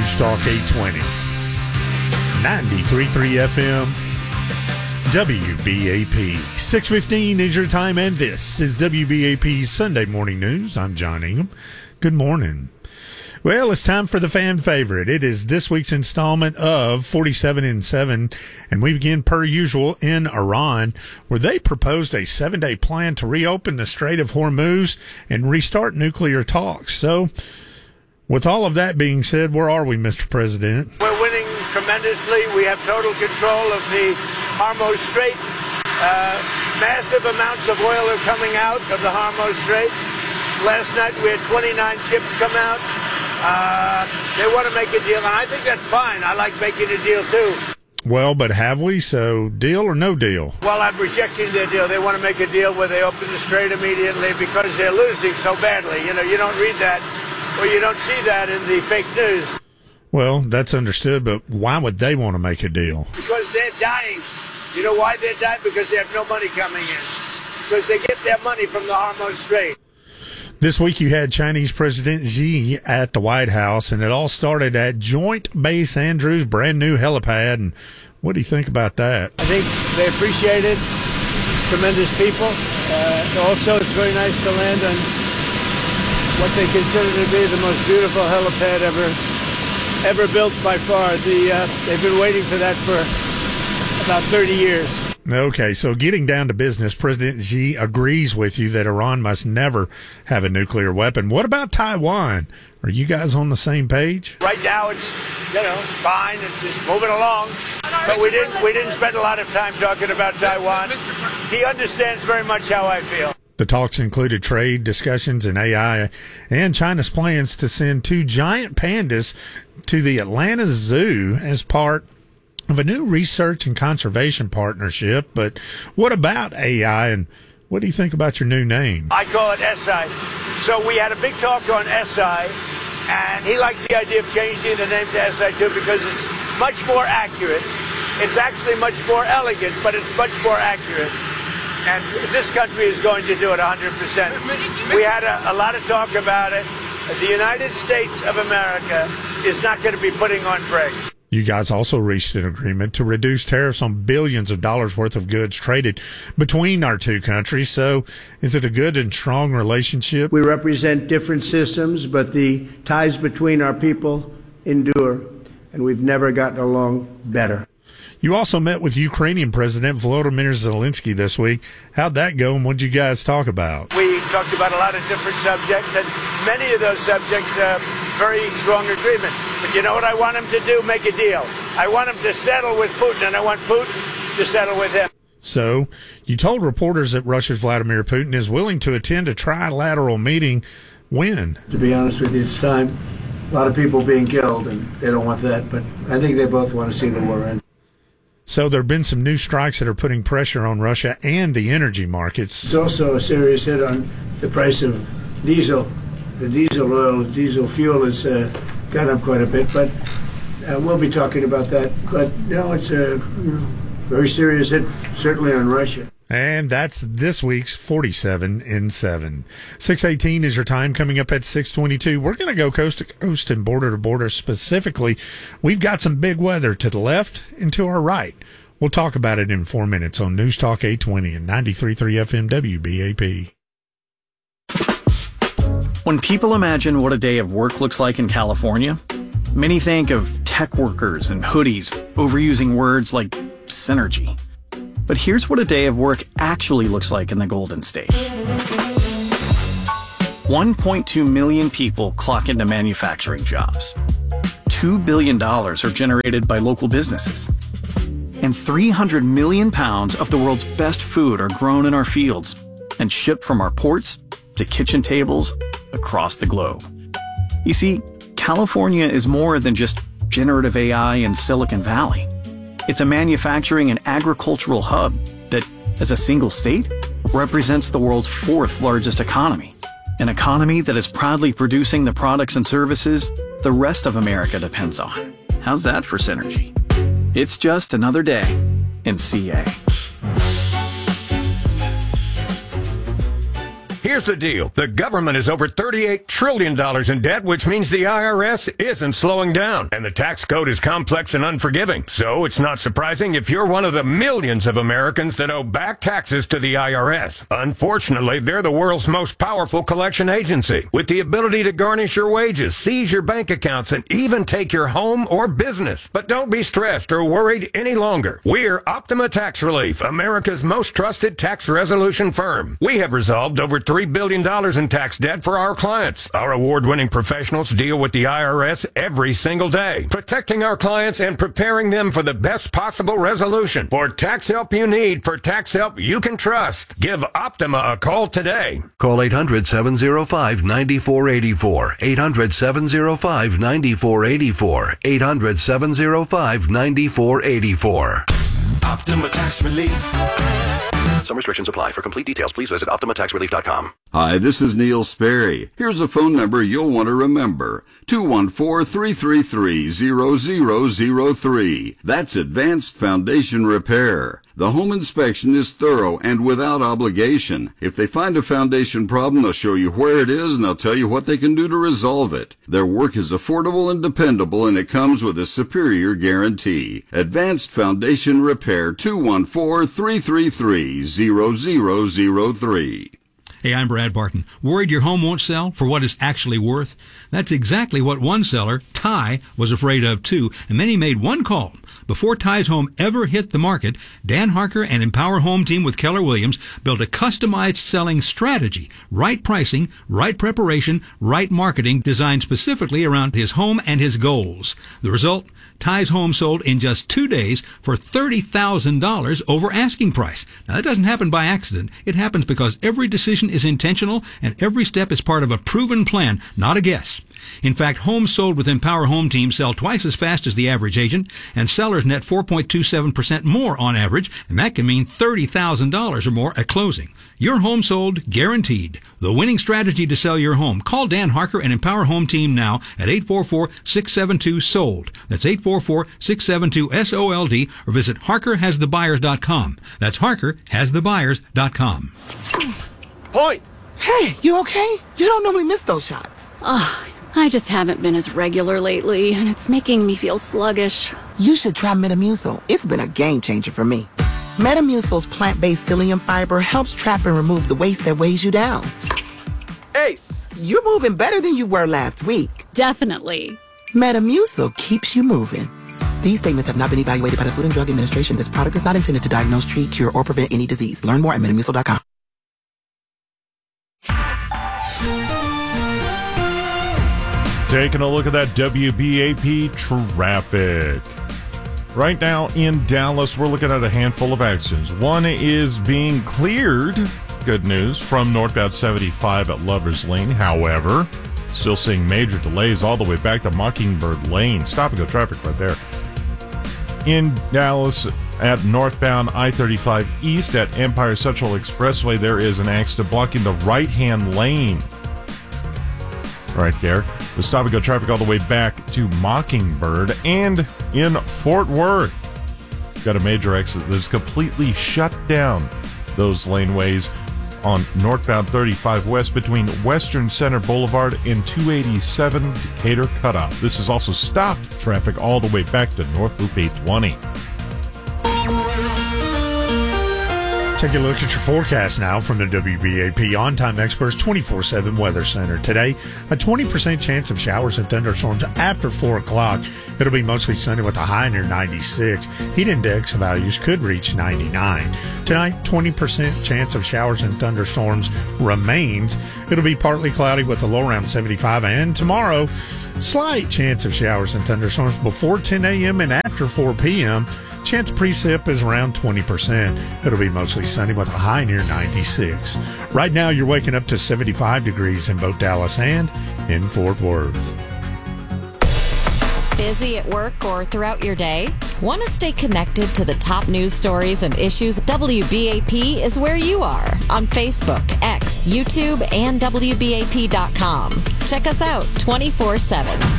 News Talk 820. 93.3 FM. WBAP. 6:15 is your time, and this is WBAP's Sunday Morning News. I'm John Ingham. Good morning. Well, it's time for the fan favorite. It is this week's installment of 47 in 7, and we begin per usual in Iran, where they proposed a 7-day plan to reopen the Strait of Hormuz and restart nuclear talks. So, with all of that being said, where are we, Mr. President? We're winning tremendously. We have total control of the Hormuz Strait. Massive amounts of oil are coming out of the Hormuz Strait. Last night we had 29 ships come out. They want to make a deal, and I think that's fine. I like making a deal, too. Well, but have we? So, deal or no deal? Well, I'm rejecting their deal. They want to make a deal where they open the strait immediately because they're losing so badly. You know, you don't read that, or you don't see that in the fake news. Well, that's understood, but why would they want to make a deal? Because they're dying. You know why they're dying? Because they have no money coming in. Because they get their money from the Hormuz Strait. This week you had Chinese President Xi at the White House, and it all started at Joint Base Andrews' brand new helipad. And what do you think about that? I think they appreciate it. Tremendous people. Also, it's very nice to land on what they consider to be the most beautiful helipad ever built by far. They've been waiting for that for about 30 years. Okay, so getting down to business, President Xi agrees with you that Iran must never have a nuclear weapon. What about Taiwan? Are you guys on the same page? Right now, it's fine. It's just moving along. But we didn't spend a lot of time talking about Taiwan. He understands very much how I feel. The talks included trade discussions and AI and China's plans to send 2 giant pandas to the Atlanta Zoo as part of a new research and conservation partnership. But what about AI, and what do you think about your new name? I call it SI. So we had a big talk on SI, and he likes the idea of changing the name to SI2 because it's much more accurate. It's actually much more elegant, but it's much more accurate. And this country is going to do it 100%. We had a lot of talk about it. The United States of America is not going to be putting on brakes. You guys also reached an agreement to reduce tariffs on billions of dollars worth of goods traded between our two countries. So is it a good and strong relationship? We represent different systems, but the ties between our people endure, and we've never gotten along better. You also met with Ukrainian President Volodymyr Zelensky this week. How'd that go, and what'd you guys talk about? We talked about a lot of different subjects, and many of those subjects very strong agreement. But you know what I want him to do? Make a deal. I want him to settle with Putin, and I want Putin to settle with him. So, you told reporters that Russia's Vladimir Putin is willing to attend a trilateral meeting. When? To be honest with you, it's time. A lot of people being killed, and they don't want that, but I think they both want to see the war end. So there have been some new strikes that are putting pressure on Russia and the energy markets. It's also a serious hit on the price of diesel. The diesel fuel has gone up quite a bit, but we'll be talking about that. But, it's a very serious hit, certainly on Russia. And that's this week's 47 in 7. 6:18 is your time. Coming up at 6:22. We're going to go coast to coast and border to border specifically. We've got some big weather to the left and to our right. We'll talk about it in 4 minutes on News Talk 820 and 93.3 FM WBAP. When people imagine what a day of work looks like in California, many think of tech workers and hoodies overusing words like synergy. But here's what a day of work actually looks like in the Golden State. 1.2 million people clock into manufacturing jobs. $2 billion are generated by local businesses. And 300 million pounds of the world's best food are grown in our fields and shipped from our ports to kitchen tables across the globe. You see, California is more than just generative AI and Silicon Valley. It's a manufacturing and agricultural hub that, as a single state, represents the world's 4th largest economy. An economy that is proudly producing the products and services the rest of America depends on. How's that for synergy? It's just another day in CA. Here's the deal. The government is over $38 trillion in debt, which means the IRS isn't slowing down. And the tax code is complex and unforgiving. So it's not surprising if you're one of the millions of Americans that owe back taxes to the IRS. Unfortunately, they're the world's most powerful collection agency, with the ability to garnish your wages, seize your bank accounts, and even take your home or business. But don't be stressed or worried any longer. We're Optima Tax Relief, America's most trusted tax resolution firm. We have resolved over $3 billion in tax debt for our clients. Our award-winning professionals deal with the IRS every single day, protecting our clients and preparing them for the best possible resolution. For tax help you need, for tax help you can trust, give Optima a call today. Call 800-705-9484. 800-705-9484. 800-705-9484. Optima Tax Relief. Some restrictions apply. For complete details, please visit OptimaTaxRelief.com. Hi, this is Neil Sperry. Here's a phone number you'll want to remember. 214-333-0003. That's Advanced Foundation Repair. The home inspection is thorough and without obligation. If they find a foundation problem, they'll show you where it is and they'll tell you what they can do to resolve it. Their work is affordable and dependable, and it comes with a superior guarantee. Advanced Foundation Repair, 214-333-0003. Hey, I'm Brad Barton. Worried your home won't sell for what it's actually worth? That's exactly what one seller, Ty, was afraid of too, and then he made one call. Before Ty's home ever hit the market, Dan Harker and Empower Home Team with Keller Williams built a customized selling strategy. Right pricing, right preparation, right marketing designed specifically around his home and his goals. The result? Ty's home sold in just 2 days for $30,000 over asking price. Now, that doesn't happen by accident. It happens because every decision is intentional and every step is part of a proven plan, not a guess. In fact, homes sold with Empower Home Team sell twice as fast as the average agent, and sellers net 4.27% more on average, and that can mean $30,000 or more at closing. Your home sold, guaranteed. The winning strategy to sell your home. Call Dan Harker and Empower Home Team now at 844-672-SOLD. That's 844-672-SOLD, or visit HarkerHasTheBuyers.com. That's HarkerHasTheBuyers.com. Point. Hey, you okay? You don't normally miss those shots. I just haven't been as regular lately, and it's making me feel sluggish. You should try Metamucil. It's been a game changer for me. Metamucil's plant-based psyllium fiber helps trap and remove the waste that weighs you down. Ace. You're moving better than you were last week. Definitely. Metamucil keeps you moving. These statements have not been evaluated by the Food and Drug Administration. This product is not intended to diagnose, treat, cure, or prevent any disease. Learn more at Metamucil.com. Taking a look at that WBAP traffic. Right now in Dallas, we're looking at a handful of accidents. One is being cleared, good news, from northbound 75 at Lover's Lane. However, still seeing major delays all the way back to Mockingbird Lane. Stop and go traffic right there. In Dallas, at northbound I-35 East at Empire Central Expressway, there is an accident blocking the right-hand lane. Right there. The stop-and-go traffic all the way back to Mockingbird. And in Fort Worth, got a major accident that's completely shut down those laneways on northbound 35 West between Western Center Boulevard and 287 Decatur Cutoff. This has also stopped traffic all the way back to North Loop 820. Take a look at your forecast now from the WBAP On-Time Experts 24/7 Weather Center. Today, a 20% chance of showers and thunderstorms after 4 o'clock. It'll be mostly sunny with a high near 96. Heat index values could reach 99. Tonight, 20% chance of showers and thunderstorms remains. It'll be partly cloudy with a low around 75. And tomorrow, slight chance of showers and thunderstorms before 10 a.m. and after 4 p.m. Chance precip is around 20%. It'll be mostly sunny with a high near 96. Right now, you're waking up to 75 degrees in both Dallas and in Fort Worth. Busy at work or throughout your day? Want to stay connected to the top news stories and issues? WBAP is where you are on Facebook, X, YouTube, and WBAP.com. Check us out 24/7.